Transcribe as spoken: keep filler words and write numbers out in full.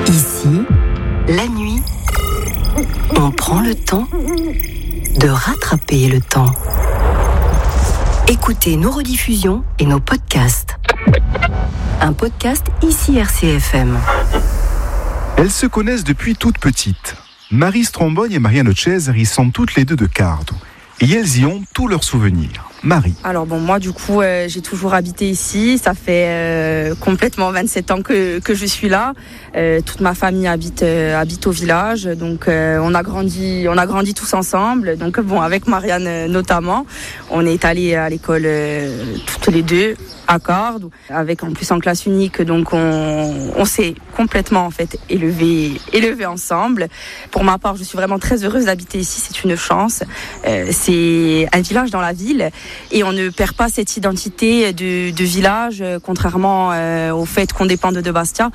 Ici, la nuit, on prend le temps de rattraper le temps. Écoutez nos rediffusions et nos podcasts. Un podcast ici R C F M. Elles se connaissent depuis toute petite. Marie Strombogne et Marianne Cesari sont toutes les deux de Cardo. Et elles y ont tous leurs souvenirs. Marie. Alors bon, moi du coup, euh, j'ai toujours habité ici. Ça fait euh, complètement vingt-sept ans que, que je suis là. Euh, toute ma famille habite, euh, habite au village. Donc euh, on a grandi, on a grandi tous ensemble. Donc bon, avec Marianne euh, notamment, on est allés à l'école euh, toutes les deux à Cardo, avec en plus en classe unique. Donc on, on s'est complètement en fait élevés, élevés ensemble. Pour ma part, je suis vraiment très heureuse d'habiter ici. C'est une chance. Euh, c'est un village dans la ville. Et on ne perd pas cette identité de, de village, contrairement euh, au fait qu'on dépende de Bastia.